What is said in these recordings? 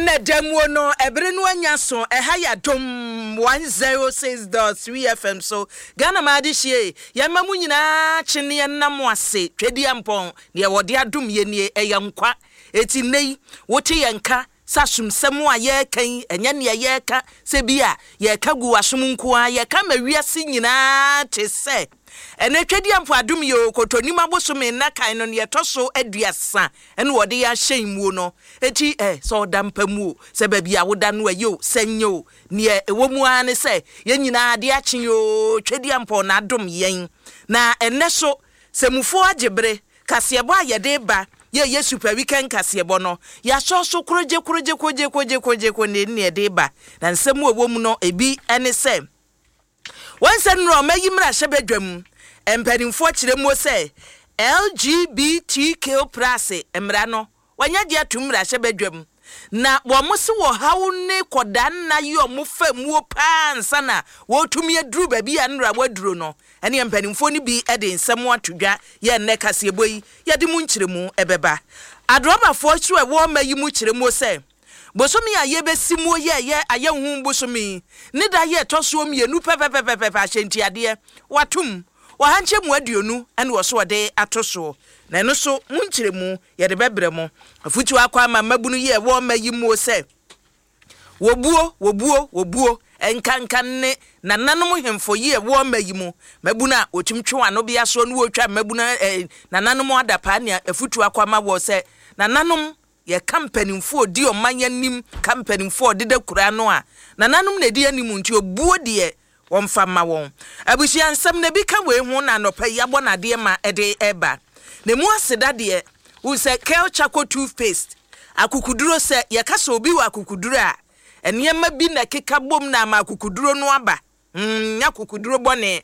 ene demo no ebere no anya so eha ya dom 106.3 FM so Ghana ma de hie ya mamu nyina kyene nam ase twedi ampon ne wode adom ye ne eyankwa eti nei wote yanka sasumsem a ye kan enya ne ye ka se bia ye ka gu asum nko a ye ka mawiase nyina te se ene twedi ampo adom yo kotoni mabosome na kan no ne toso aduasa ene wode ya hyen mu no eti so dampamu se ba bia woda no ayo senyo ne ewomu ane se ye nyina ade akyen yo twedi ampo na adom yen na ene so se mufo agebre kasebo ayede ba ye super weekend kasebo no ya so kroje ko ne de ba na nsem ewomu no ebi ene se wansa nro mayimra hyebedwam empanimfo kiremo se LGBTQ+ emra no wanya dia tumra hyebedwam na wo mose wo hawo ne kodan na yo mo famuo pa ansa na wo tumi aduru ba bia nra waduro no ene empanimfo ni bi ede nsem atodwa ye ne kasebo yi ye de mu nkiremu ebeba adrobafo hwe wo mayimu kiremo se bosomi aye besimo ye aye hu bosomi ne da ye toso mienu pepepepepe ahyentiade watum wahanche mu aduonu ene wo so de atoso na no so munkiremu ye de bebre mo afutu akwa ma mabunu ye wo mayimu se wobuo enkankan ne na nanom hemfo ye wo mayimu mabuna otumtwa no bia so no wotwa mabuna na nanom adapa ne afutu akwa ma wo se na nanom ye company fo di o manyanim company fo de da kura no a nananum na di anim nti obuo de wonfa ma won abusia nsam na bi ka we hu na no pa yabo na de ma ede eba na mu aseda de wo se Kel Chaco toothpaste akukuduro se ye kasa obi wa akukuduro a enema bi na keka bom na ma akukuduro no aba akukuduro bone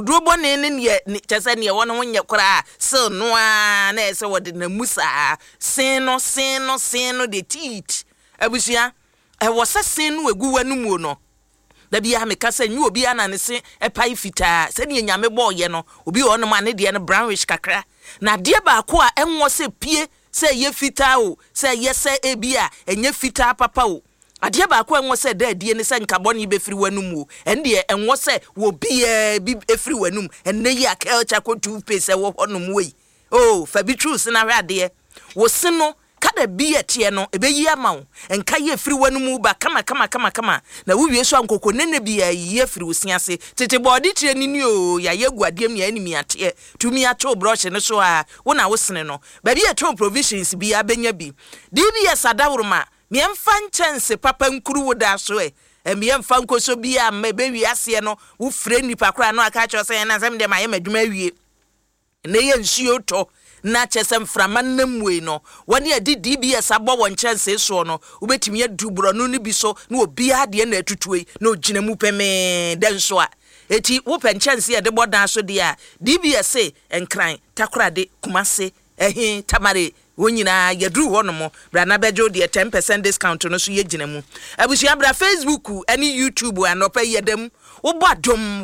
ne tese ne wono wonye kora so no a na ese wode na musa seno de teeth abusia wo se seno egu wanumu no da bia me kasa nyu obi ana ne se epai fita se ne nyame boye no obi wono ma ne de ne brownish kakra na de ba ko a enwo se pie se ye fita o se ye se ebia enye fita papa o ade ba ko enwo se da die ne se nkaboni be firi wanum o ende enwo se wo bia bi efiri wanum enne yi Kel Chaco toothpaste wo honum we oh fa bi true se na hwe ade wo se no kada bia tie no ebeyi ama wo enka ye firi wanum ba kama na wo wie so ankoko nene bia ye firi wosiase tete body tire ni o ya ye guadiem ya enimi ate tumi ato brush ne so a wo na wo sene no ba bia to provisions bia benya bi DBS adawroma miemfa nchense papa nkuru woda so miemfa nkoso bia mebe wiase no wo fre nipa kra no aka cho se na sem de ma ye madwuma wie ne ye nsuo to na chesem frama namwe no woni adi DBS abo won nchense so no ubetimi adubro no ni bi so na obi ade na atutuwe na ogina mu peme den so a eti wo penchense ye de bodan so de a DBS enkran takrade kumase tamare wonyina yadru honomo bra na bejo de 10% discount no so yegina mu abusia bra Facebook ani YouTube anopa yedem wo bodom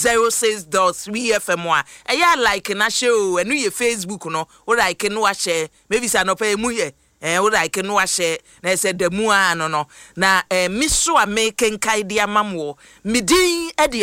106.3 FM a eya like na show enu ye Facebook no wo like no wa share maybe sa anopa emu ye wo like no wa share na se demu ano no na miso a make kenkai dia mamwo midin